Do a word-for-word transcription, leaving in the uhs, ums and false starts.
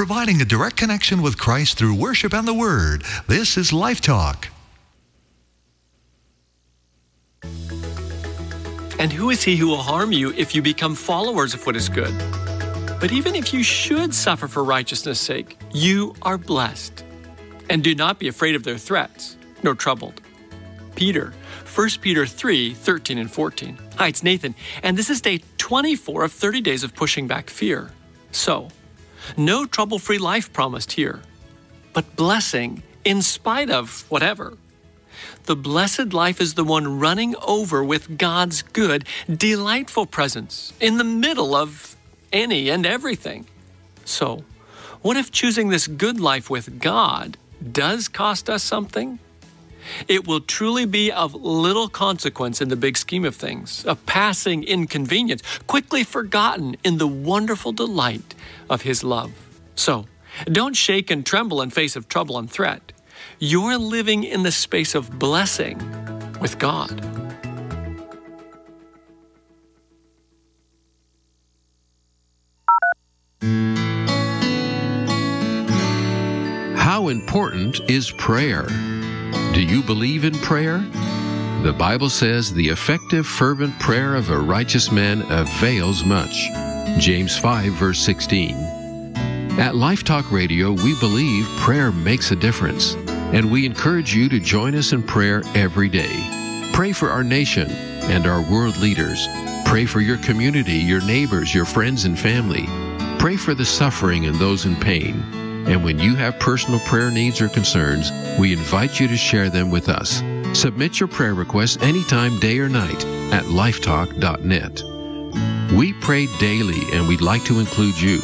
providing a direct connection with Christ through worship and the Word. This is Life Talk. And who is he who will harm you if you become followers of what is good? But even if you should suffer for righteousness' sake, you are blessed. And do not be afraid of their threats, nor troubled. Peter, First Peter three, thirteen and fourteen. Hi, it's Nathan, and this is day twenty-four of thirty days of pushing back fear. So, no trouble-free life promised here, but blessing in spite of whatever. The blessed life is the one running over with God's good, delightful presence in the middle of any and everything. So, what if choosing this good life with God does cost us something? It will truly be of little consequence in the big scheme of things, a passing inconvenience, quickly forgotten in the wonderful delight of His love. So, don't shake and tremble in face of trouble and threat. You're living in the space of blessing with God. How important is prayer? Do you believe in prayer? The Bible says the effective, fervent prayer of a righteous man avails much. James five, verse sixteen. At Life Talk Radio, we believe prayer makes a difference, and we encourage you to join us in prayer every day. Pray for our nation and our world leaders. Pray for your community, your neighbors, your friends and family. Pray for the suffering and those in pain. And when you have personal prayer needs or concerns, we invite you to share them with us. Submit your prayer requests anytime, day or night, at lifetalk dot net. We pray daily, and we'd like to include you.